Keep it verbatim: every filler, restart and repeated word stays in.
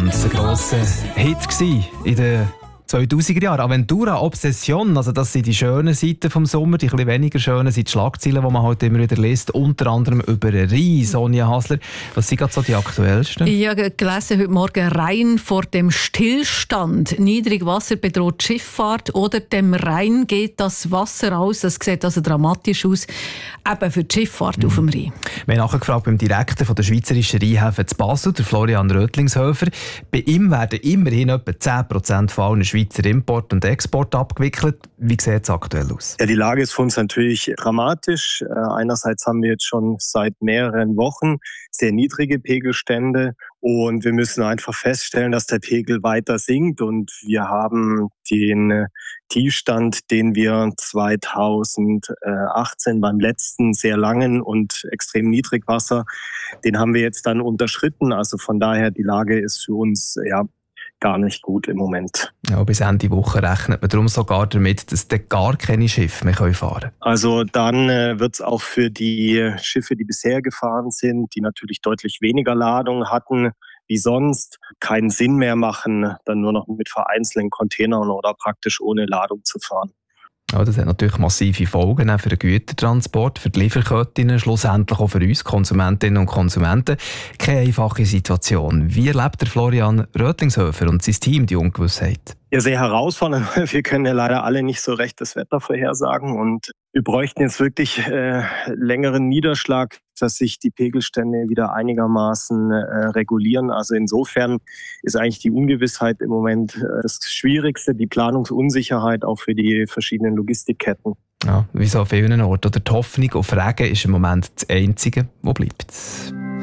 ganz ein grosser Hit in den zweitausender Jahren. Aventura, Obsession, also das sind die schönen Seiten vom Sommer, die etwas weniger schönen sind die Schlagzeilen, die man heute immer wieder liest, unter anderem über Rhein. Sonja Hasler, was sind gerade so die aktuellsten? Ich habe gelesen heute Morgen, Rhein vor dem Stillstand. Niedrigwasser bedroht die Schifffahrt oder dem Rhein geht das Wasser aus. Das sieht also dramatisch aus, eben für die Schifffahrt mhm. auf dem Rhein. Wir haben nachgefragt beim Direktor von der Schweizerischen Rheinhäfen zu Basel, der Florian Rötlingshöfer. Bei ihm werden immerhin etwa zehn Prozent von allen Schweizer Import und Export abgewickelt. Wie sieht es aktuell aus? Ja, die Lage ist für uns natürlich dramatisch. Einerseits haben wir jetzt schon seit mehreren Wochen sehr niedrige Pegelstände und wir müssen einfach feststellen, dass der Pegel weiter sinkt und wir haben den Tiefstand, den wir zweitausendachtzehn beim letzten sehr langen und extrem Niedrigwasser, den haben wir jetzt dann unterschritten. Also von daher, die Lage ist für uns ja gar nicht gut im Moment. Ja, bis Ende Woche rechnet man darum sogar damit, dass dann gar keine Schiffe mehr fahren können. Also dann äh, wird es auch für die Schiffe, die bisher gefahren sind, die natürlich deutlich weniger Ladung hatten wie sonst, keinen Sinn mehr machen, dann nur noch mit vereinzelten Containern oder praktisch ohne Ladung zu fahren. Ja, das hat natürlich massive Folgen auch für den Gütertransport, für die Lieferketten, schlussendlich auch für uns Konsumentinnen und Konsumenten. Keine einfache Situation. Wie erlebt der Florian Rötlingshöfer und sein Team die Ungewissheit? Ja, sehr herausfordernd. Wir können ja leider alle nicht so recht das Wetter vorhersagen und wir bräuchten jetzt wirklich äh, längeren Niederschlag, dass sich die Pegelstände wieder einigermaßen äh, regulieren. Also insofern ist eigentlich die Ungewissheit im Moment äh, das Schwierigste, die Planungsunsicherheit auch für die verschiedenen Logistikketten. Ja, wie so an vielen Orten. Oder die Hoffnung auf Regen ist im Moment das Einzige, was bleibt.